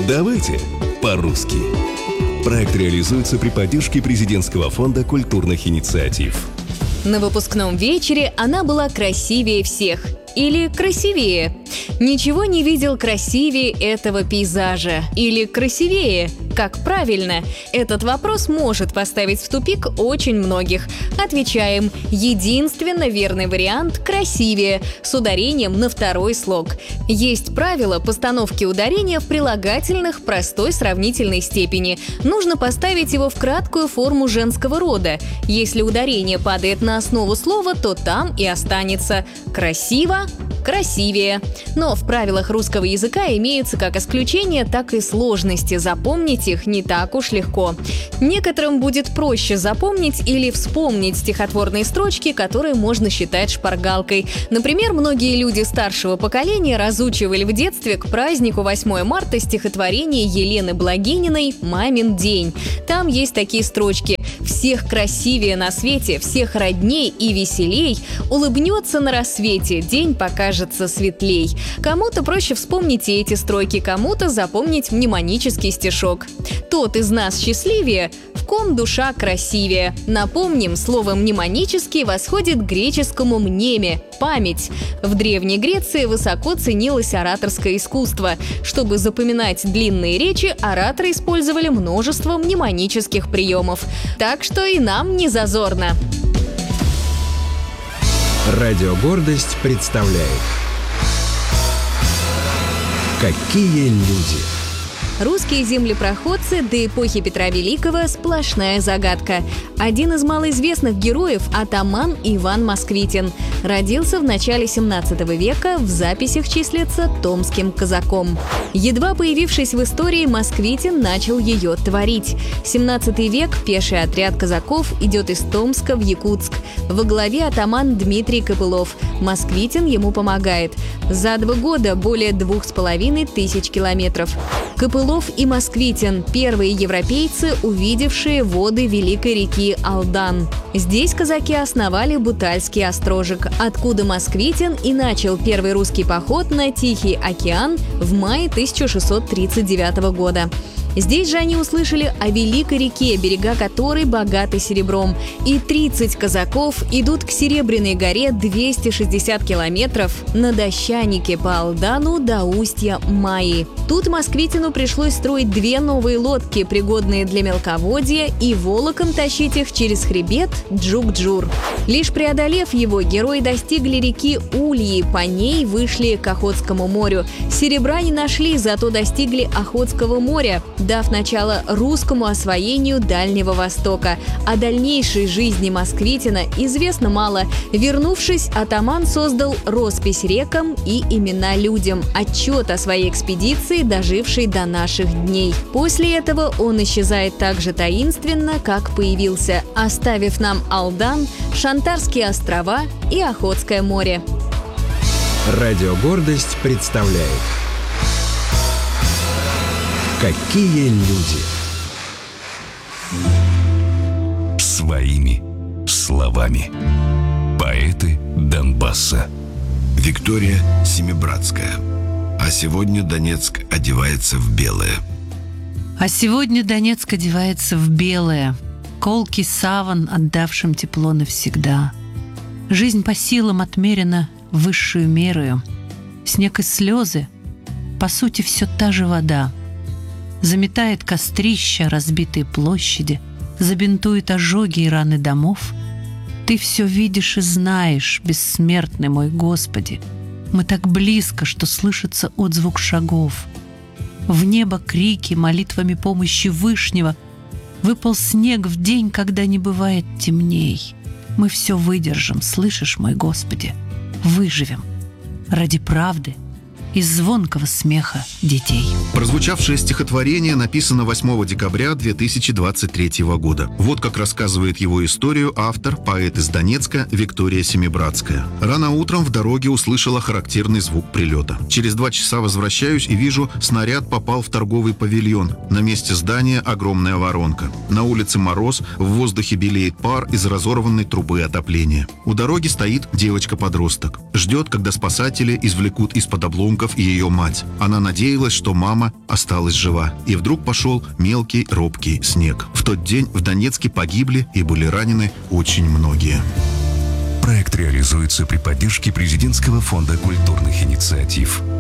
Давайте по-русски. Проект реализуется при поддержке Президентского фонда культурных инициатив. На выпускном вечере она была красивее всех. Или красивее. Ничего не видел красивее этого пейзажа. Или красивее. Как правильно? Этот вопрос может поставить в тупик очень многих. Отвечаем: единственно верный вариант – красивее, с ударением на второй слог. Есть правило постановки ударения в прилагательных простой сравнительной степени. Нужно поставить его в краткую форму женского рода. Если ударение падает на основу слова, то там и останется красиво, красивее. Но в правилах русского языка имеются как исключения, так и сложности. Запомнить их не так уж легко. Некоторым будет проще запомнить или вспомнить стихотворные строчки, которые можно считать шпаргалкой. Например, многие люди старшего поколения разучивали в детстве к празднику 8 марта стихотворение Елены Благининой «Мамин день». Там есть такие строчки: «Всех красивее на свете, всех родней и веселей, улыбнется на рассвете, день покажется светлей». Кому-то проще вспомнить и эти строки, кому-то запомнить мнемонический стишок. Тот из нас счастливее, в ком душа красивее. Напомним, слово «мнемонический» восходит к греческому «мнеме» – память. В Древней Греции высоко ценилось ораторское искусство. Чтобы запоминать длинные речи, ораторы использовали множество мнемонических приемов. Так что и нам не зазорно. Радио «Гордость» представляет «Какие люди». Русские землепроходцы до эпохи Петра Великого – сплошная загадка. Один из малоизвестных героев – атаман Иван Москвитин. Родился в начале 17 века, в записях числится томским казаком. Едва появившись в истории, Москвитин начал ее творить. 17 век пеший отряд казаков идет из Томска в Якутск. Во главе атаман Дмитрий Копылов. Москвитин ему помогает. За 2 года более 2500 километров. Копылов и Москвитин – первые европейцы, увидевшие воды великой реки Алдан. Здесь казаки основали Бутальский острожек, откуда Москвитин и начал первый русский поход на Тихий океан в мае 1639 года. Здесь же они услышали о великой реке, берега которой богаты серебром. И 30 казаков идут к Серебряной горе 260 километров на дощанике по Алдану до устья Майи. Тут Москвитину пришлось строить 2 новые лодки, пригодные для мелководья, и волоком тащить их через хребет Джук-Джур. Лишь преодолев его, герои достигли реки Ульи, по ней вышли к Охотскому морю. Серебра не нашли, зато достигли Охотского моря, дав начало русскому освоению Дальнего Востока. О дальнейшей жизни Москвитина известно мало. Вернувшись, атаман создал роспись рекам и имена людям, отчет о своей экспедиции, дожившей до наших дней. После этого он исчезает так же таинственно, как появился, оставив нам Алдан, Шантарские острова и Охотское море. Радио «Гордость» представляет «Какие люди». Своими словами. Поэты Донбасса. Виктория Семибратская. А сегодня Донецк одевается в белое. А сегодня Донецк одевается в белое. Колкий саван, отдавшим тепло навсегда. Жизнь по силам отмерена высшую мерою. Снег и слезы, по сути, все та же вода. Заметает кострища, разбитые площади, забинтует ожоги и раны домов. Ты все видишь и знаешь, бессмертный мой Господи. Мы так близко, что слышится отзвук шагов. В небо крики, молитвами помощи Вышнего. Выпал снег в день, когда не бывает темней. Мы все выдержим, слышишь, мой Господи? Выживем ради правды и звонкого смеха детей. Прозвучавшее стихотворение написано 8 декабря 2023 года. Вот как рассказывает его историю автор, поэт из Донецка Виктория Семибратская. Рано утром в дороге услышала характерный звук прилета. Через 2 часа возвращаюсь и вижу, снаряд попал в торговый павильон. На месте здания огромная воронка. На улице мороз, в воздухе белеет пар из разорванной трубы отопления. У дороги стоит девочка-подросток. Ждет, когда спасатели извлекут из-под обломков родственников и ее мать. Она надеялась, что мама осталась жива. И вдруг пошел мелкий робкий снег. В тот день в Донецке погибли и были ранены очень многие. Проект реализуется при поддержке Президентского фонда культурных инициатив.